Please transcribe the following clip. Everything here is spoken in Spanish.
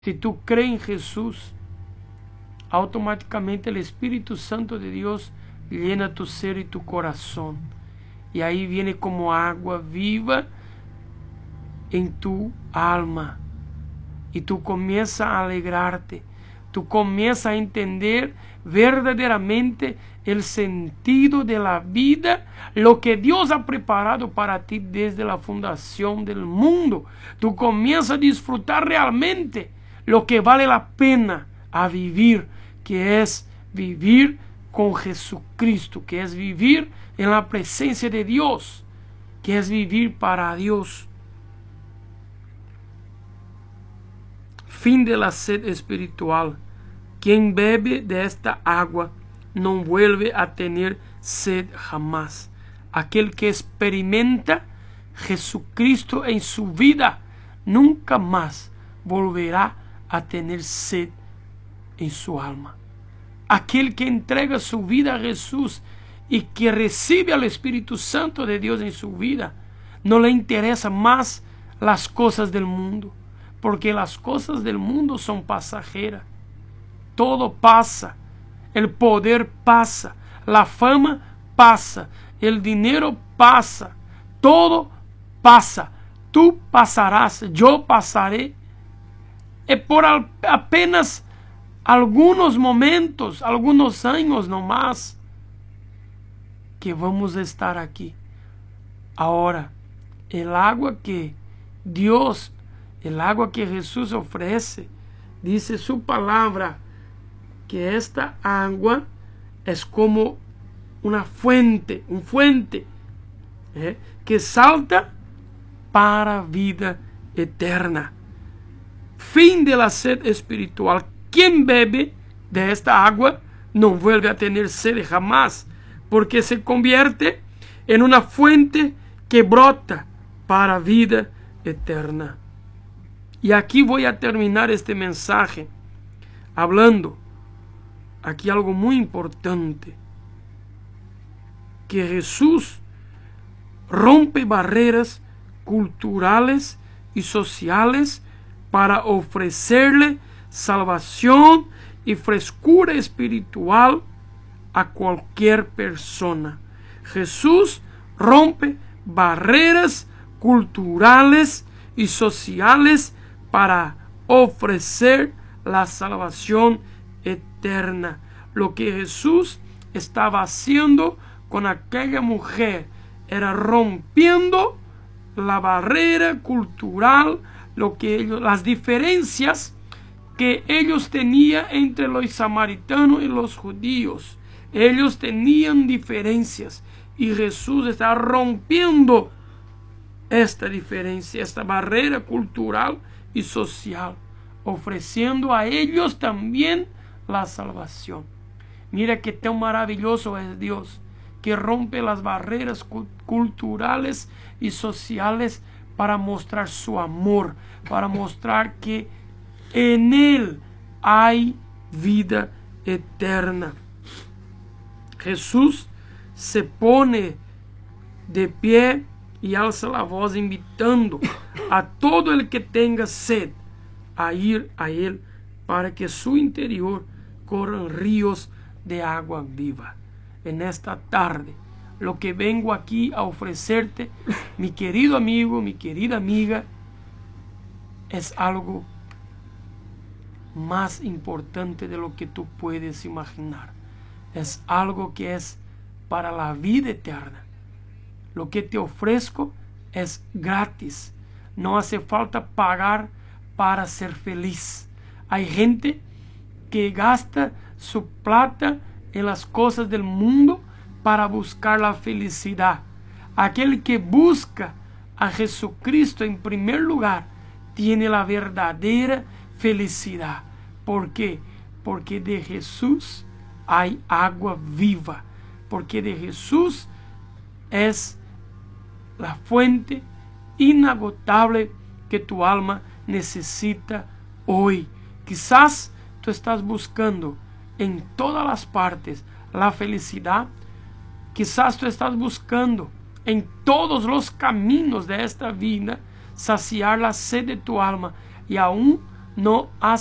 Si tú crees en Jesús, automáticamente el Espíritu Santo de Dios llena tu ser y tu corazón. Y ahí viene como agua viva en tu alma. Y tú comienzas a alegrarte. Tú comienzas a entender verdaderamente el sentido de la vida, lo que Dios ha preparado para ti desde la fundación del mundo. Tú comienzas a disfrutar realmente lo que vale la pena a vivir, que es vivir con Jesucristo, que es vivir en la presencia de Dios, que es vivir para Dios. Fin de la sed espiritual. Quien bebe de esta agua no vuelve a tener sed jamás. Aquel que experimenta Jesucristo en su vida nunca más volverá a tener sed en su alma. Aquel que entrega su vida a Jesús y que recibe al Espíritu Santo de Dios en su vida, no le interesa más las cosas del mundo, porque las cosas del mundo son pasajeras. Todo pasa, el poder pasa, la fama pasa, el dinero pasa, todo pasa. Tú pasarás, yo pasaré. Por apenas algunos momentos, algunos años nomás, que vamos a estar aquí. Ahora, el agua que Dios, el agua que Jesús ofrece, dice su palabra, que esta agua es como una fuente, que salta para vida eterna. Fin de la sed espiritual. Quien bebe de esta agua no vuelve a tener sed jamás, porque se convierte en una fuente que brota para vida eterna. Y aquí voy a terminar este mensaje hablando aquí algo muy importante, que Jesús rompe barreras culturales y sociales para ofrecerle salvación y frescura espiritual a cualquier persona. Jesús rompe barreras culturales y sociales para ofrecer la salvación eterna. Lo que Jesús estaba haciendo con aquella mujer era rompiendo la barrera cultural, las diferencias que ellos tenían entre los samaritanos y los judíos. Ellos tenían diferencias y Jesús está rompiendo esta diferencia, esta barrera cultural y social, ofreciendo a ellos también la salvación. Mira qué tan maravilloso es Dios, que rompe las barreras culturales y sociales para mostrar su amor, para mostrar que en Él hay vida eterna. Jesús se pone de pie y alza la voz invitando a todo el que tenga sed a ir a Él, para que su interior corran ríos de agua viva. En esta tarde, lo que vengo aquí a ofrecerte, mi querido amigo, mi querida amiga, es algo más importante de lo que tú puedes imaginar. Es algo que es para la vida eterna. Lo que te ofrezco es gratis. No hace falta pagar para ser feliz. Hay gente que gasta su plata en las cosas del mundo para buscar la felicidad. Aquel que busca a Jesucristo en primer lugar tiene la verdadera felicidad. ¿Por qué? Porque de Jesús hay agua viva. Porque de Jesús es la fuente inagotable que tu alma necesita hoy. Quizás tú estás buscando en todas las partes la felicidad. Quizás tú estás buscando en todos los caminos de esta vida saciar la sed de tu alma y aún no